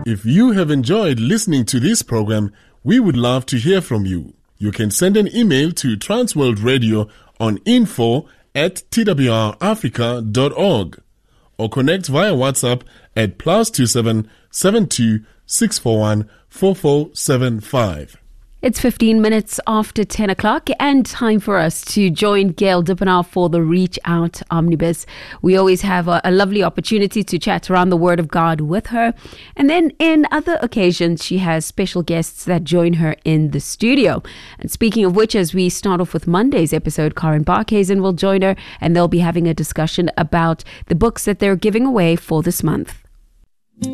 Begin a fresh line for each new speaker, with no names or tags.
If you have enjoyed listening to this program, we would love to hear from you. You can send an email to Transworld Radio on info@twrafrica.org or connect via WhatsApp at +27 72 641 4475.
It's 15 minutes after 10 o'clock and time for us to join Gail Dippenaar for the Reach Out Omnibus. We always have a lovely opportunity to chat around the Word of God with her. And then in other occasions, she has special guests that join her in the studio. And speaking of which, as we start off with Monday's episode, Karen Barkhuizen will join her and they'll be having a discussion about the books that they're giving away for this month.